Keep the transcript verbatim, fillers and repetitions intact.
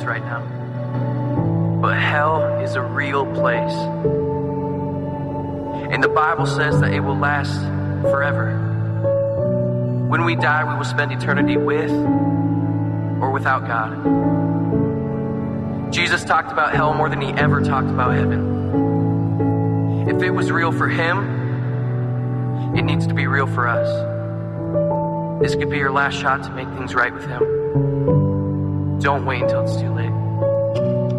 right now. But hell is a real place. And the Bible says that it will last forever. When we die, we will spend eternity with or without God. Jesus talked about hell more than he ever talked about heaven. If it was real for him, it needs to be real for us. This could be your last shot to make things right with him. Don't wait until it's too late.